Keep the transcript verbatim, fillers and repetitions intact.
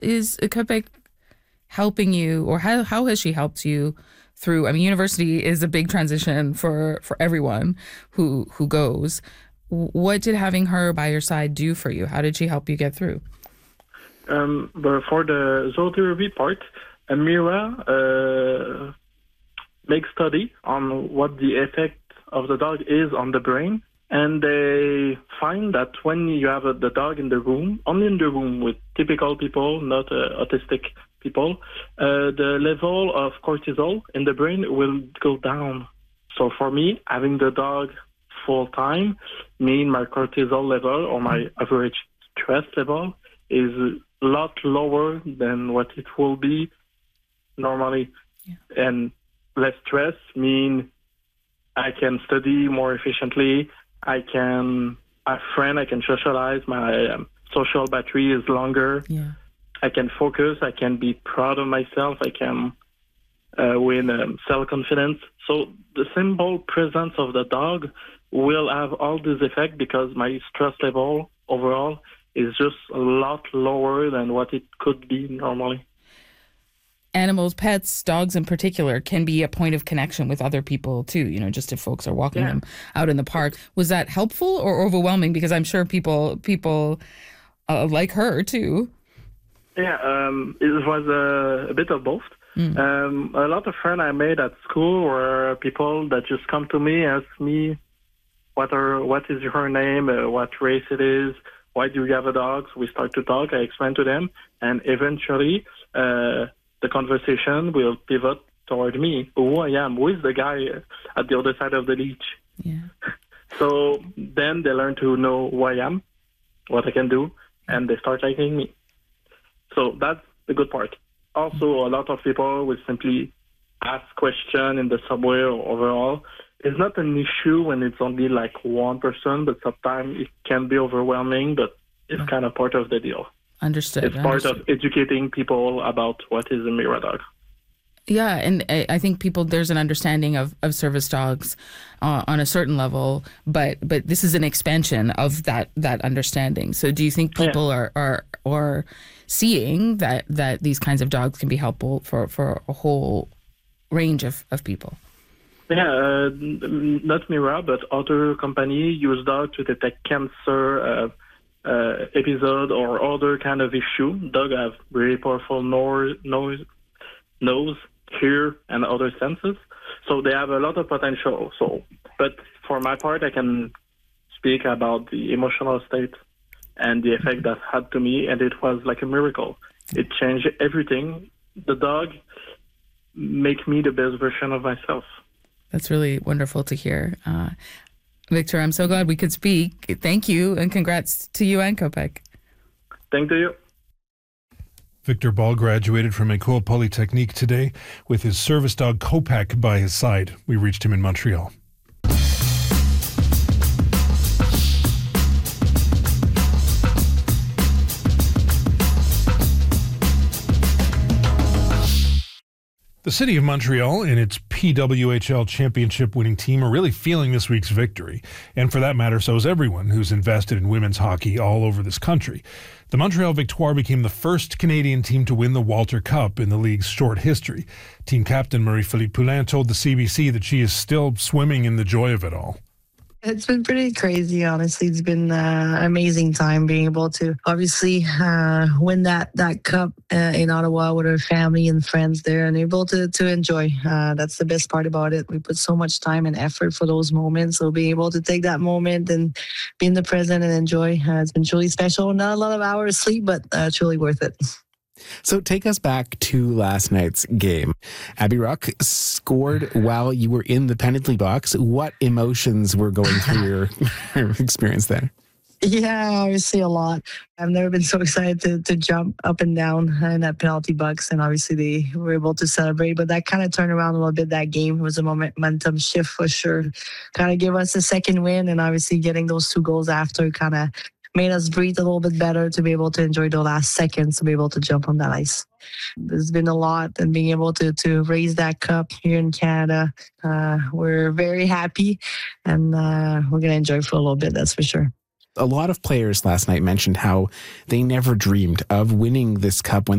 is Quebec helping you, or how how has she helped you through? I mean, university is a big transition for, for everyone who who goes. What did having her by your side do for you? How did she help you get through? Um, but for the zootherapy part, Amira uh, makes study on what the effect of the dog is on the brain. And they find that when you have a, the dog in the room, only in the room with typical people, not uh, autistic people, uh, the level of cortisol in the brain will go down. So for me, having the dog full time mean my cortisol level or my average stress level is a lot lower than what it will be normally. Yeah. And less stress mean I can study more efficiently. I can have friends, I can socialize, my um, social battery is longer. Yeah. I can focus, I can be proud of myself, I can uh, win um, self-confidence. So the simple presence of the dog will have all this effect because my stress level overall is just a lot lower than what it could be normally. Animals, pets, dogs in particular, can be a point of connection with other people too, you know, just if folks are walking yeah. them out in the park. Was that helpful or overwhelming? Because I'm sure people people uh, like her too. Yeah, um, it was a, a bit of both. Mm. Um, a lot of friends I made at school were people that just come to me, ask me, what are what is your name, uh, what race it is, why do you have a dog? So we start to talk, I explain to them, and eventually uh, the conversation will pivot toward me, who I am, who is the guy at the other side of the leash. Yeah. So then they learn to know who I am, what I can do, and they start liking me. So that's the good part. Also, a lot of people will simply ask questions in the subway or overall. It's not an issue when it's only like one person, but sometimes it can be overwhelming, but it's kind of part of the deal. Understood. It's part Understood. of educating people about what is a Amira dog. Yeah, and I think people, there's an understanding of, of service dogs uh, on a certain level, but but this is an expansion of that that understanding. So do you think people yeah. are, are are seeing that, that these kinds of dogs can be helpful for, for a whole range of, of people? Yeah, uh, not Mira, but other companies use dogs to detect cancer uh, uh, episode or other kind of issue. Dogs have very powerful nose, nose, nose, hear, and other senses. So they have a lot of potential. So, but for my part, I can speak about the emotional state and the effect that had to me, and it was like a miracle. It changed everything. The dog make me the best version of myself. That's really wonderful to hear. Uh, Victor, I'm so glad we could speak. Thank you, and congrats to you and Quebec. Thank you. Victor Ball graduated from École Polytechnique today with his service dog Copac by his side. We reached him in Montreal. The city of Montreal and its P W H L championship winning team are really feeling this week's victory. And for that matter, so is everyone who's invested in women's hockey all over this country. The Montreal Victoire became the first Canadian team to win the Walter Cup in the league's short history. Team captain Marie-Philippe Poulin told the C B C that she is still swimming in the joy of it all. It's been pretty crazy, honestly. It's been uh, an amazing time being able to obviously uh, win that that cup uh, in Ottawa with our family and friends there and able to, to enjoy. Uh, that's the best part about it. We put so much time and effort for those moments. So being able to take that moment and be in the present and enjoy, uh, it's been truly special. Not a lot of hours sleep, but uh, truly worth it. So take us back to last night's game. Abby Ruck scored while you were in the penalty box. What emotions were going through your experience there? Yeah, obviously a lot. I've never been so excited to, to jump up and down in that penalty box, and obviously they were able to celebrate, but that kind of turned around a little bit that game. It was a momentum shift for sure. Kind of gave us a second win, and obviously getting those two goals after kind of made us breathe a little bit better to be able to enjoy the last seconds to be able to jump on that ice. There's been a lot, and being able to to raise that cup here in Canada, uh, we're very happy, and uh, we're going to enjoy for a little bit, that's for sure. A lot of players last night mentioned how they never dreamed of winning this cup when